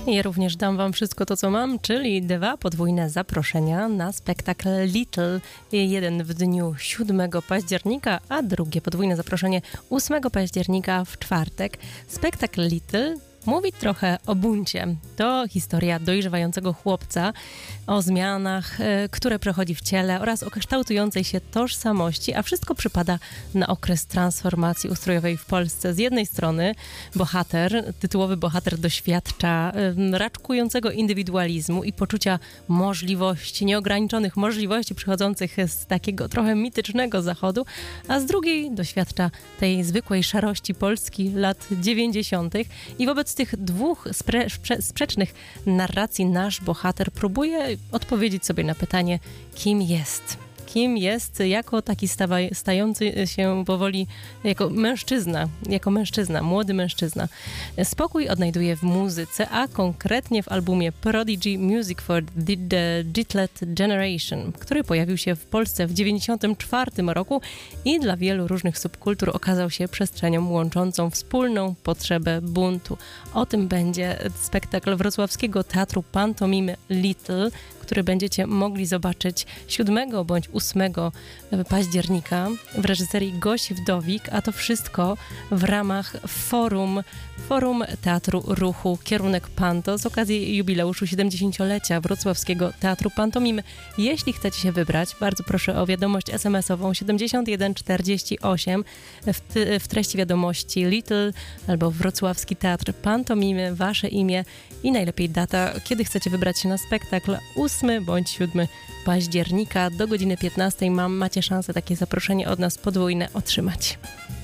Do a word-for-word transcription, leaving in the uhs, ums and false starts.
Ja również dam wam wszystko to, co mam, czyli dwa podwójne zaproszenia na spektakl Little. Jeden w dniu siódmego października, a drugie podwójne zaproszenie ósmego października w czwartek. Spektakl Little mówi trochę o buncie. To historia dojrzewającego chłopca, o zmianach, y, które przechodzi w ciele oraz o kształtującej się tożsamości, a wszystko przypada na okres transformacji ustrojowej w Polsce. Z jednej strony bohater, tytułowy bohater doświadcza y, raczkującego indywidualizmu i poczucia możliwości, nieograniczonych możliwości przychodzących z takiego trochę mitycznego zachodu, a z drugiej doświadcza tej zwykłej szarości Polski lat dziewięćdziesiątych. I wobec tych dwóch spre- sprze- sprzecznych narracji nasz bohater próbuje odpowiedzieć sobie na pytanie, kim jest. Kim jest jako taki stawa- stający się powoli jako mężczyzna, jako mężczyzna, młody mężczyzna. Spokój odnajduje w muzyce, a konkretnie w albumie Prodigy Music for the, the Gitlet Generation, który pojawił się w Polsce w dziewięćdziesiątym czwartym roku i dla wielu różnych subkultur okazał się przestrzenią łączącą wspólną potrzebę buntu. O tym będzie spektakl Wrocławskiego Teatru Pantomimy Little, który będziecie mogli zobaczyć siódmego bądź ósmego października w reżyserii Gosi Wdowik, a to wszystko w ramach forum, forum Teatru Ruchu Kierunek Panto z okazji jubileuszu siedemdziesięciolecia Wrocławskiego Teatru Pantomimy. Jeśli chcecie się wybrać, bardzo proszę o wiadomość es em esową siedemdziesiąt jeden czterdzieści osiem w, t- w treści wiadomości Little albo Wrocławski Teatr Pantomimy, wasze imię i najlepiej data, kiedy chcecie wybrać się na spektakl ósmego bądź siódmego października do godziny piętnastej. Mam, macie szansę takie zaproszenie od nas podwójne otrzymać.